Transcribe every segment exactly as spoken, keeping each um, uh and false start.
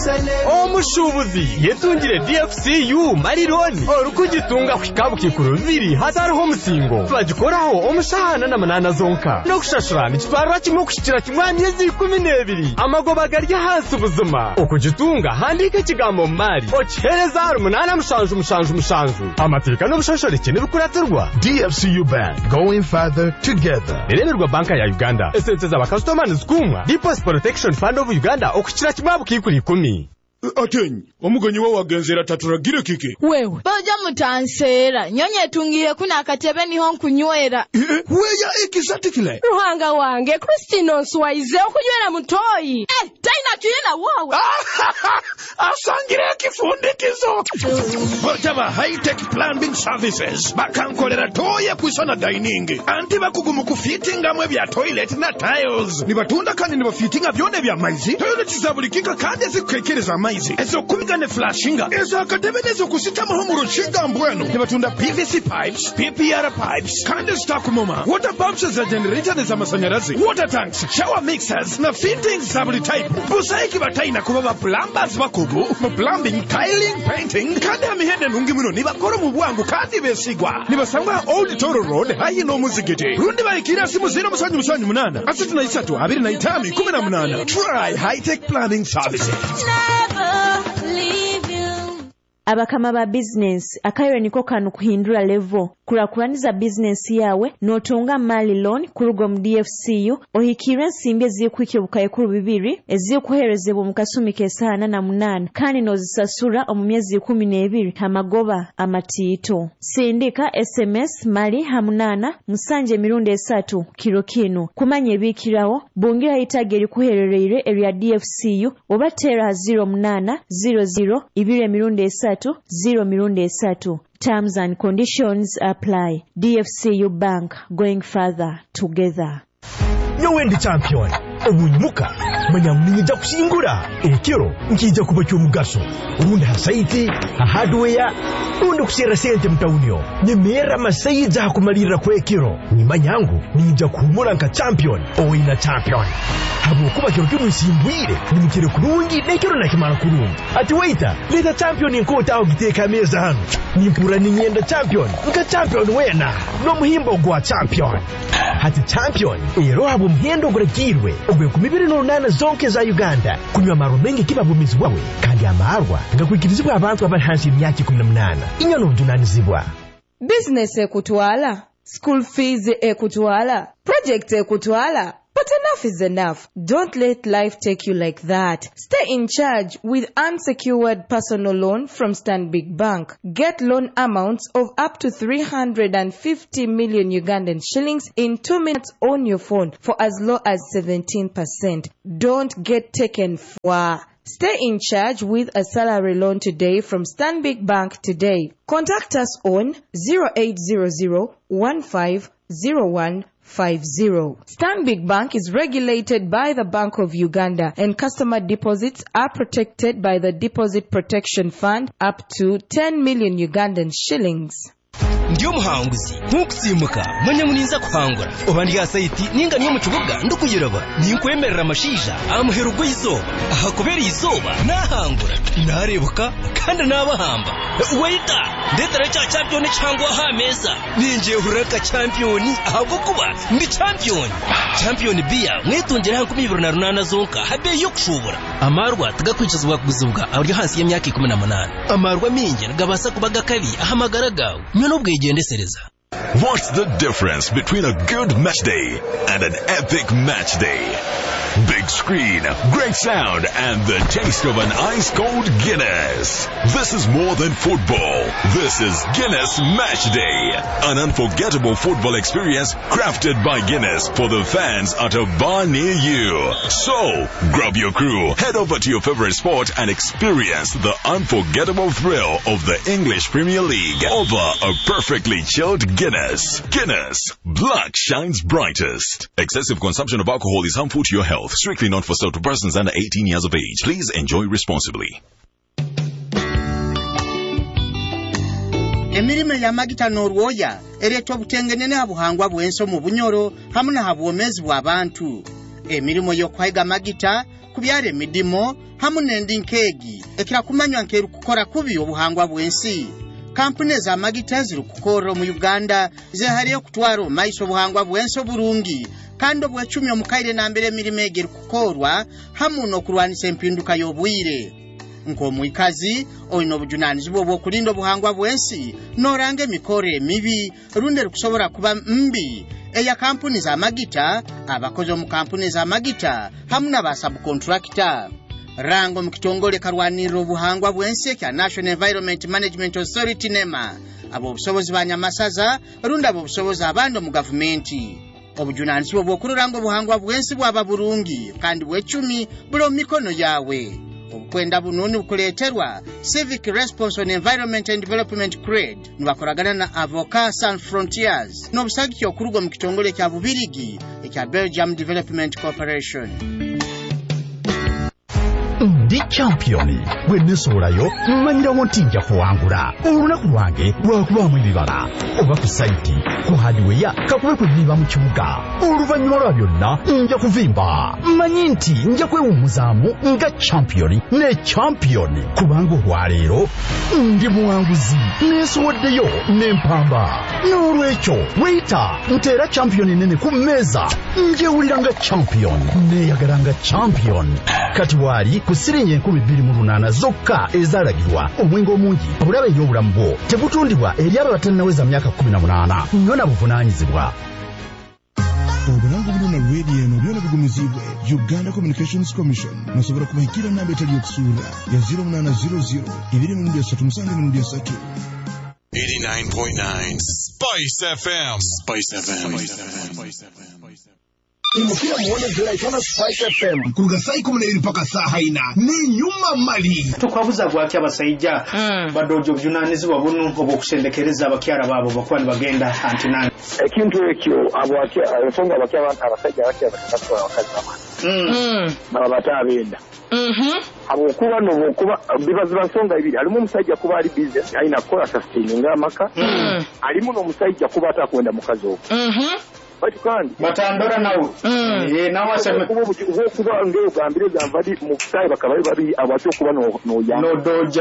omushubuzi yetungire D F C U marironi orukugitunga kwikabuki kuruziri hatariho musingo bagikoraho omushahana na manana zonka no kushashura nikitwarwa kimwe kushikira kimwani yezi kumi n'ebiri amagoba garya hasi ubuzima okugitunga handike kigambo mari okihereza hari umunana mushanju mushanju mushanju amateka n'ubushashoreke n'ibikuratirwa. D F C U Bank, going further together. Iremerwa banka ya Uganda esente z'abakastomani zikumwa Deposit Protection Fund of Uganda okukira kimwe bukikuri kumi. Atenyi, omugonyi wa wagenzera taturagire kike. Wewe, boja mutansera. Nyonye tungire kuna akatebe niho nkunywera. Weya ekisatikile. Ruhanga wange, Christine nswaize okunywera mutoyi. Eh, taina tuyena wawe. Asangire kifundikizo. Botaba high-tech plumbing services. Bakankolera toye kuisana dining. Anti bakugumu kufitinga mwe bya toilet na tiles. Nibatunda kandi nibafitinga byone bya maizi. Toilet zabulikika kandi zikwekereza maizi. Ezo kubigane flashinga. Ezo akatebe nezo kusitama ho mu rushinga mbweno. Nibatunda P V C pipes, P P R pipes, kandi stock moma. Water pumps za generator za masanyarazi. Water tanks, shower mixers na fittings za buli type. Busaiki bataina kuba ba plumbers bakugu. Mu plumbing, tiling, painting, kandi amihende nungi muno nibakora mu bwangu kandi besigwa. Nibasanga Old Toro Road hayi no muzigete. Rundi bayikira simu zero musanyu musanyu munana. Asitu na isatu abiri na itami kumi na munana. Try high-tech plumbing services. Abakama ba business akayo niko kanu kuhindura level kurakuraniza business yawe notunga mali loan kurugo mu D F C U ohikira nsimbe zikwikiye bukaye kuru bibiri ezikuherezebwa mu kasumi kesana na munana kandi nozisasura mu myezi kumi n'ebiri amagoba amatito sindika S M S mali hamunana musanje mirundi esatu kilo kino kumanye bikirawo bungira itageri kuhererere area D F C U obatera zero munana zero zero ibire mirundi esatu zero mirundi esatu. Terms and conditions apply. D F C U Bank, going further together. Nyowe ndi champion omunyimuka manyamunija kushingura ekiro nkija kuba cyumugaso urundi hasaiti ha hardware urundi kushira sente mtaunio nyemera masayiza hakumalira kwa ekiro nimanyangu nija kumura nka champion o ina champion habu kuba kiro kimusimbwire nimukire kurungi nekiro nakimara kurungi ati waita leta champion inkota aho giteka meza hano nimpura ninyenda champion nka champion wena no muhimbo gwa champion hati champion ero habu mhendo guragirwe ogwe kumibiri n'unana zonke za Uganda kunywa maro mengi kibabumizi wawe kandi amarwa ngakwikirizibwa abantu abahansi imyaka kumi n'umunani inyono ndunanizibwa business ekutwala school fees ekutwala project ekutwala. But enough is enough. Don't let life take you like that. Stay in charge with unsecured personal loan from Stanbic Bank. Get loan amounts of up to three hundred fifty million Ugandan shillings in two minutes on your phone for as low as seventeen percent. Don't get taken for. Stay in charge with a salary loan today from Stanbic Bank today. Contact us on zero eight zero zero one five zero one five zero. Stanbic Bank is regulated by the Bank of Uganda and customer deposits are protected by the Deposit Protection Fund up to ten million Ugandan shillings. Ndiyo muhanguzi nkukusimuka mwanya muninza kuhangura obandi ya saiti ninga niyo mukibuga ndukuyiraba ninkwemerera amashija amuherugo izoba aha kubera izoba nahangura narebuka kandi nabahamba waita ndetera cha champion cyangwa ha meza ninje huraka champion ahubwo kuba ndi champion champion bia mwitongera hankumi ibiro na runana zonka habe yo kushobora amarwa tugakwicizwa kuguzubwa abari hasi y'imyaka kumi n'umunani amarwa minge ngabasa kubaga kabi ahamagara gawe nyo What's the difference between a good match day and an epic match day? Big screen, great sound, and the taste of an ice-cold Guinness. This is more than football. This is Guinness Match Day. An unforgettable football experience crafted by Guinness for the fans at a bar near you. So, grab your crew, head over to your favorite sport and experience the unforgettable thrill of the English Premier League over a perfectly chilled Guinness. Guinness. Black shines brightest. Excessive consumption of alcohol is harmful to your health. Strictly not for sale to persons under eighteen years of age. Please enjoy responsibly. Emirime ya magita norwoya eretwa butengenene habuhangwa bwenso mu bunyoro hamuna habuomezi bw'abantu. Emirimo yo kwaiga magita kubyare midimo hamu n'endinkegi ekira kumanywa nkeru kukora kubi obuhangwa bw'ensi. Kampuni z'amagita ziri kukora mu Uganda zehariyo kutwara omaiso obuhangwa bw'ensi obulungi kandi obw'ecumi omukaire nambere emirimu egiri kukorwa hamu n'okulwanisa empinduka y'obwire. Nk'omwikazi olina obujunaanizibwa obw'okulinda obuhangwa bw'ensi n'oranga emikore emibi rundi erikusobora kuba mbi eya kampuni z'amagita, abakozi omu kampuni z'amagita hamu n'abasabukontrakita. Rango mu kitongole karwanirira obuhangwa bw'ensi ekya National Environment Management Authority NEMA, ab'obusobozi ba Nyamasaza rundi ab'obusobozi abandi mu gavumenti. Obujunaanizibwa bw'okuranga obuhangwa bw'ensi bwaba bulungi kandi bw'ecumi buli mu mikono yawe. Obukwenda bununi bukuleeterwa Civic Response on Environment and Development C R E D nibakoragana na Avocat Sans Frontiers n'obusagiki okuruga mu kitongole kya Bubirigi ekya Belgium Development Corporation. Ndi championi wenesoolayo mmanyira wontinja kuwangula olunaku lwange lwakubamu ebibala oba ku saiti ku hardware kakube kubiba mu kibuga oluvannyuma lwa byonna nja kuvimba mmanyi nti nja kwewummuzaamu nga championi ne championi kubanga olwaleero ndi muwanguzi neesowoddeyo n'empamba n'olwekyo weyita nteera championi nene ku mmeeza njewulira nga champion neeyagala nga champion kati waali ku siringi enkumi bbiri mu lunaana zokka ezaalagirwa omwenge omungi obulabe ey'obulamu bwo tegutundibwa eri abo abatannaweza myaka kumi na munaana nyona buvunaanyizibwa. Obulango buno na radio eno byona bigumizibwe Uganda Communications Commission nosobola kubahikira namba etali okusuula ya zero munana zero zero ibiri mu ndia satu musange mu ndia satu. eighty-nine point nine Spice F M. Spice F M. Imukira muone zela ikona Spice F M. Kuruga saa ikumi na mbili mpaka saa haina. Ni nyuma mali. Tukwabuza bwaki abasayija mm. badojo bujunaanizibwa bunu obwokusendekereza abakyala baabo bakwani bagenda antinani. Ekintu ekyo abwaki ensonga abakyala abasajja abakyala bakatwala abakazi bamani. Mm. Baba batabenda. Mhm. Abo kuba no kuba bibaziba nsonga ibiri. Alimu omusajja kuba ali business aina kola sustaining amaka. Mm. Alimu no omusajja kuba atakwenda mukazi okwo. Mhm. Bati kandi batandora nawo eh nawo asema kuba kuba ngeo gambire zamvadi mu kusaye bakabaye babi abacho kuba no no ya no doja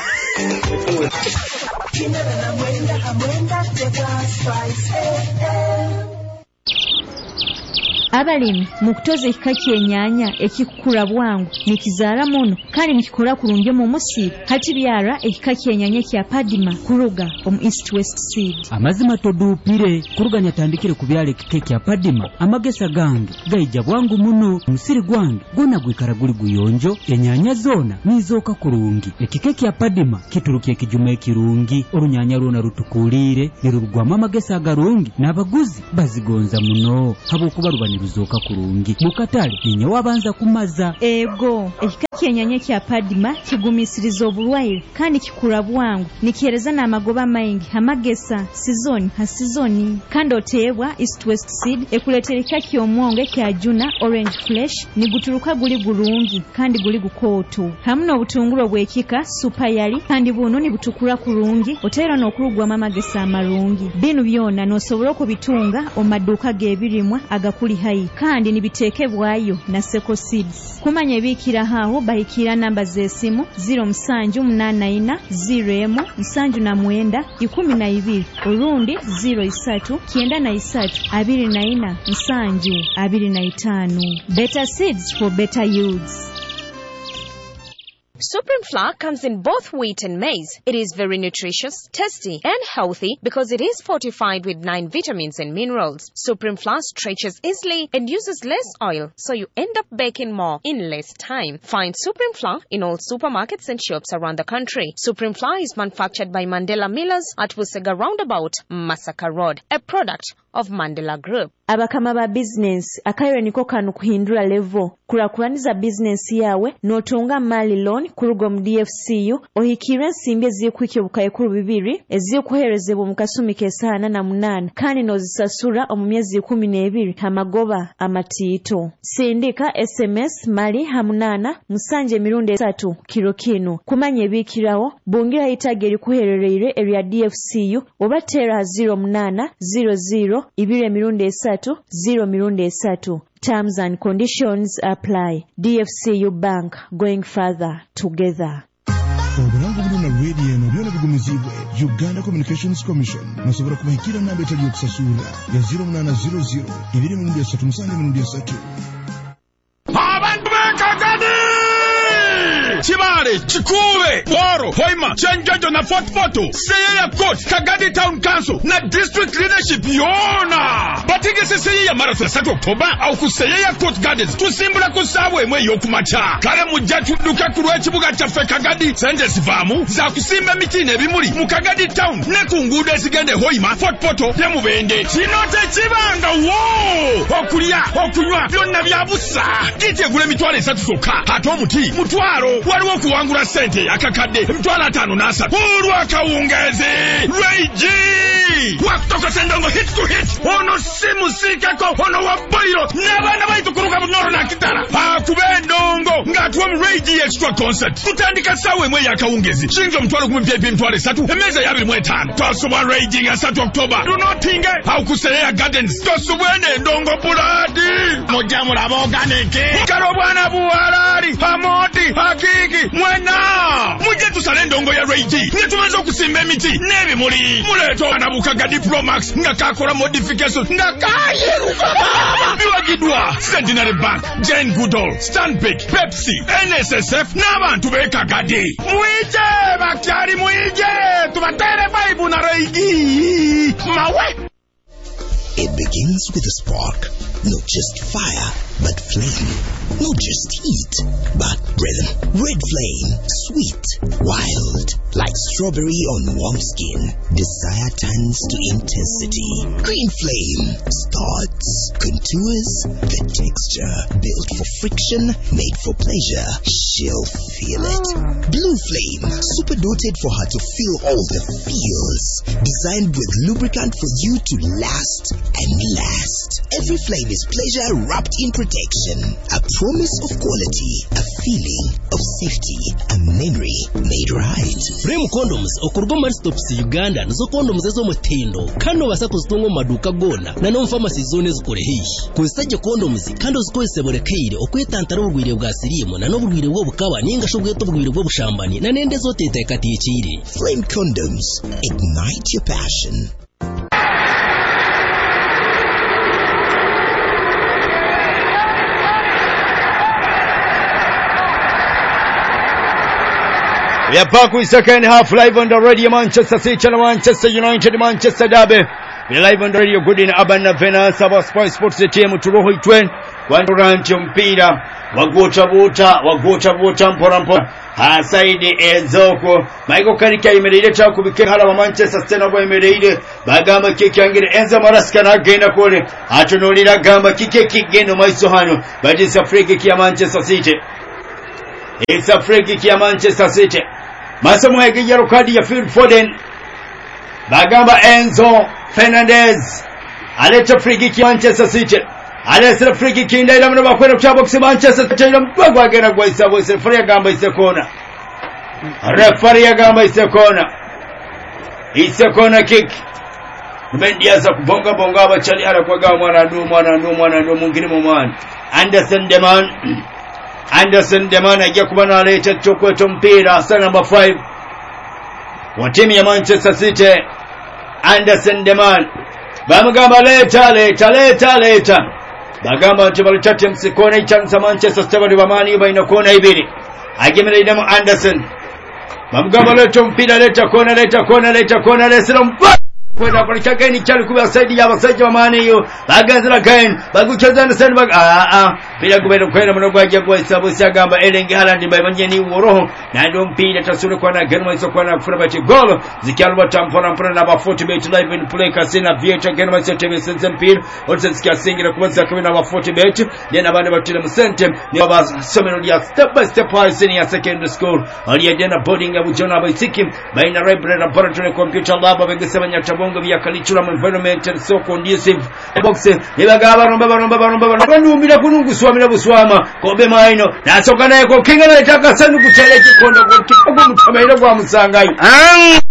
abalimi mu kutoza ekika ky'ennyanya ekikula bwangu nikizaala muno kandi nikikola kulungi mu musiiru hati byara ekika ky'ennyanya kya Padima kuruga omu East West Seed. Amazima toduupire kuruganya tandikire ku byala ekika kya Padima amagesa gange gayija bwangu muno musiri gwange gona gwikara guli guyonjo ennyanya zona nizooka kulungi ekika kya Padima kituluka ekijuma ekirungi olunyanya lwona lutukuulire nirugwamu amagesa agalungi n'abaguzi bazigonza muno habwokuba lubani ruzoka kulungi mukatale ninyo wabanza kumaza ego ekika ky'ennyanya kya Padima kigumisiriza obulwaire kandi kikula bwangu nikyereza n'amagoba maingi amagesa sizoni ha sizoni kandi oteebwa East West Seed ekuleetera ekika ky'omwonge kya Juna Orange Flesh nigutuluka guli gulungi kandi guli gukooto hamu n'obutungulu bw'ekika Super Yali kandi buno nibutukula kulungi oteera n'okulugwamu amagesa amalungi bino byonna n'osobola okubitunga omumaduuka g'ebirimwa agakuli hayi kandi nibiteekebwayo na Seco Seeds. Kumanya ebiikira haaho bahikira namba z'essimu zero musanju munaana ina zero emu musanju na mwenda ikumi na ibiri olundi zero isatu kyenda na isatu abiri na ina musanju abiri na itaano. Better Seeds for better yields. Supreme flour comes in both wheat and maize. It is very nutritious, tasty, and healthy because it is fortified with nine vitamins and minerals. Supreme flour stretches easily and uses less oil, so you end up baking more in less time. Find Supreme flour in all supermarkets and shops around the country. Supreme flour is manufactured by Mandela Millers at Busega Roundabout, Masaka Road, a product of Mandela Group. Abakama ba business akayo niko kanu kuhindura level kurakuraniza business yawe notunga mali loan kurugo mu D F C U ohikira nsimbe zikwike bukayekuru bibiri ezikuherezebwa mu kasumi kesana na munana kandi nozisasura omu myezi kumi na ebiri hamagoba amatito sindika S M S mali hamunana musanje mirundi esatu kiro kino kumanya ebikirawo bungira itageri kuherereire area D F C U obatera zero munana zero zero ibiri emirundi esatu zero mirundi esatu. Terms and conditions apply. D F C U Bank, going further together. Obulango buluna radio eno byona bigumizibwe Uganda Communications Commission nasobora kubahikira namba etali yokusasula ya zero nine zero zero ibiri mirundi esatu musange mirundi esatu. Abantu b'Akagadi Chibale, Chikube, Boro, Hoima, Chenjojo na Fort Poto, Seya Court, Kagadi Town Council, na District Leadership yona. Batige se Seya Marathon Sato Oktoba, au ku Seya Court Gardens, tusimbula kusawe mwe yokumacha. Kare mujatu duka kuruwe chibuga chafe Kagadi, sende sifamu, za kusimba mitine bimuri, mu Kagadi Town, ne kungude sigende Hoima, Fort Poto, ya mubende. Chinote chibanga, wo! Okulia, okunywa, byonna byabusa. Kite gule mitwale satu soka, hato muti, mutwaro. Waliwo kuwangula sente akakadde mtwala atano nasa olwa kawungeze Reiji wakutoka sendongo hit to hit ono simu sikako ono waboiro n'abaana baitu kuruka bunoro na kitala akubendongo ngatuwa mu Reiji extra concert tutandika sawe mwe yakawungezi shinjo mtwalo kumwe pia mtwale esatu emeza ya abiri mu etaano twasubwa Reiji nga esatu Oktoba tunotinge au kuseya gardens twasubwene ndongo buladi mojamu laboganeke karo bwana buwarari hamoti haki Mwena muje tusale ndongo ya Reiji netumaze okusimba emiti n'ebimuli muleto anabuka ga Diplomax nga kakola modification nga kayiruka biwagidwa Centenary Bank, Jane Goodall, Stanbic, Pepsi, N S S F n'abantu b'Ekagadi mwije bakyali mwije tubatere vibe na Reiji mawe. It begins with a spark, not just fire, but flame. Not just heat, but rhythm. Red flame, sweet, wild, like strawberry on warm skin. Desire turns to intensity. Green flame starts, contours, the texture, built for friction, made for pleasure. She'll feel it. Blue flame, super doted for her to feel all the feels. Designed with lubricant for you to last and last. Every flame is pleasure wrapped in protection. A promise of quality, a feeling of safety, a memory made right. Frame condoms okurwa muri Stops Uganda nazo condoms ezo mutendo kano basa kuzitunga maduka gona na no pharmacy zone zikore hishi kuzitaje condoms kandi uzikozese borekeire okwetantara ubugwire bwa sirimu na no bugwire bwo bukaba ninga shobwe to bugwire bwo bushambani na nende zote itekatiye chiri. Flame condoms, ignite your passion. We are back with second half live on the radio Manchester City and Manchester United, Manchester Derby. We are live on the radio good in Abana Venance about Sport Sports team turoho itwen wanduranti mpira wagota bota wagota bota mpora mpora hasaidi ezoko Michael Karika imeride cha kubike hala wa Manchester City nabo imeride bagamba kike angire enza maraska na genda kole atunolira gamba kike kigeno maiso hano but it's a free kick ya Manchester City. It's a free kick ya Manchester City. Masomo ya yellow card ya Phil Foden bagamba Enzo Fernandez aleta free kick ya Manchester City. Aleta free kick ndaira mno bakwera ku box Manchester City mbagwa agenda kwa isabo se free gamba ise kona. Referee ya gamba ise kona. Ise kona kick. Mbendiaza kubonga bonga abachali ala kwa gawa mwana ndu mwana ndu mwana ndu mungine mu mwana. Anderson Deman Anderson Deman ajia kubana aleta chokweto mpira sa number five wa timu ya Manchester City. Anderson Deman bamugamba leta leta leta leta bagamba nti balutati msikona ichanza Manchester City bali bamani baina kona ibiri agemera idamo Anderson bamugamba leta mpira leta kona leta kona leta kona leta mpira kwenda kwa chageni chali kuba saidi ya basaji wa mane yo bagazira gain bagucheza Anderson bag ah ah bila kubera kwenda mnogo ajya kwa isabu syagamba Erling Haaland bayibanye ni woroho na ndo mpira tasure kwa na genwa iso kwa na kufura bachi goal zikialwa tampona mpona na ba forty bet live in play kasina viecha genwa iso tebe sense mpira olse sikia singira kubanza kwa na ba forty bet nena bane batile musente ni baba somero ya step by step high ya secondary school ali ajena boarding ya bujona baitiki baina library laboratory computer lab bengesebanya tabongo vya kalichura mu environment so conducive box nibaga baromba baromba baromba baromba kunungu swamira buswama kobe maino nasoka naye ko kinga na taka sanu kuchele kikondo ko kikogo mutabaira kwa musangayo